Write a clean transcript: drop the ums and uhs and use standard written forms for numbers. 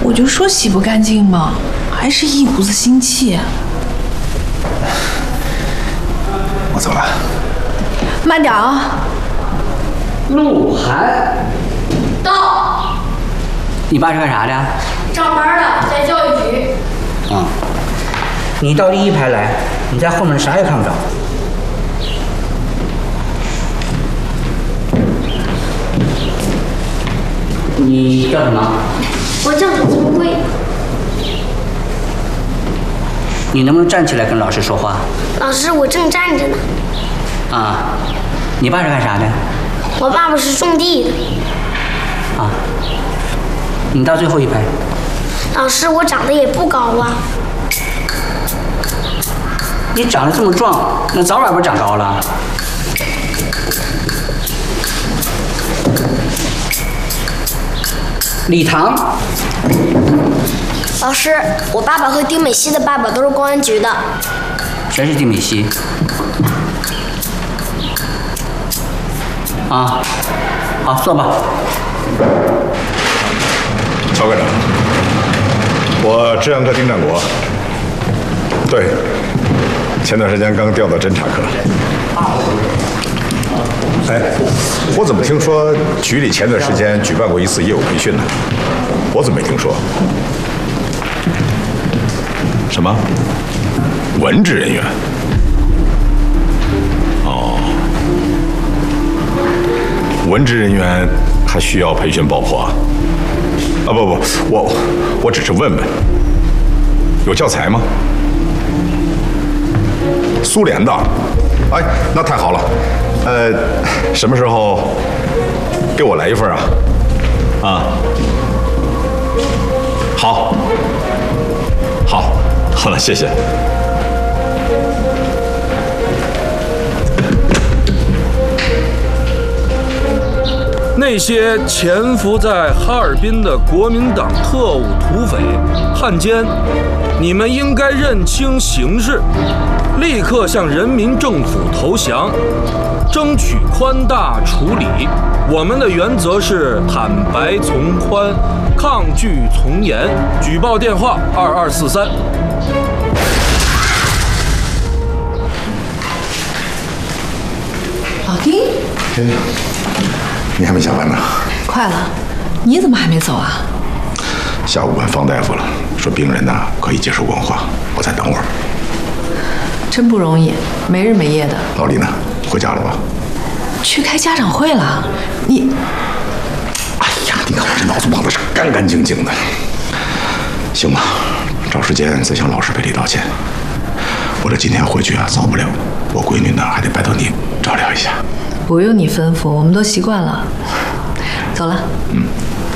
我就说洗不干净嘛，还是一股子腥气。 我走了。 慢点啊！ 鹿晗， 到。 你爸是干啥的？ 上班的，在教育局。 嗯。你到第一排来，你在后面啥也看不着。你叫什么？ 我叫李金贵。 你能不能站起来跟老师说话？ 老师，我正站着呢。 啊，你爸是干啥的？ 我爸爸是种地的。 啊，你到最后一排。 老师，我长得也不高啊。 你长得这么壮，那早晚不长高了？礼堂。 老师，我爸爸和丁美熙的爸爸都是公安局的。 谁是丁美熙？啊，好，坐吧。 曹科长，我治安科丁占国。对，前段时间刚调到侦查科。哎，我怎么听说局里前段时间举办过一次业务培训呢？我怎么没听说？什么？文职人员？哦，文职人员还需要培训爆破啊？啊不，我只是问问，有教材吗？苏联的？哎，那太好了。什么时候给我来一份啊？啊，好，好了，谢谢。 那些潜伏在哈尔滨的国民党特务土匪汉奸，你们应该认清形势，立刻向人民政府投降，争取宽大处理。我们的原则是坦白从宽，抗拒从严。举报电话2243。 老丁， 你还没下班呢？ 快了，你怎么还没走啊？ 下午问方大夫了，说病人呢可以接受问话，我再等会儿。 真不容易，没日没夜的。 老李呢？回家了吧？ 去开家长会了。你， 哎呀，你看我这脑子跑的是干干净净的。行吧，找时间再向老师赔礼道歉。我这今天回去啊，早不了，我闺女呢还得拜托你照料一下。 不用你吩咐，我们都习惯了。走了。 嗯。